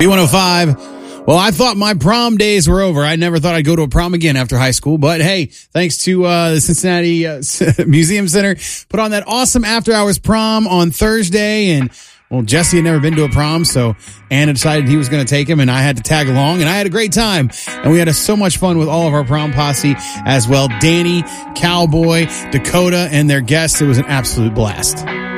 B105. Well, I thought my prom days were over. I never thought I'd go to a prom again after high school. But hey, thanks to the Cincinnati Museum Center, put on that awesome after-hours prom on Thursday. And, well, Jesse had never been to a prom, so Anna decided he was going to take him, and I had to tag along. And I had a great time. And we had so much fun with all of our prom posse as well. Danny, Cowboy, Dakota, and their guests. It was an absolute blast.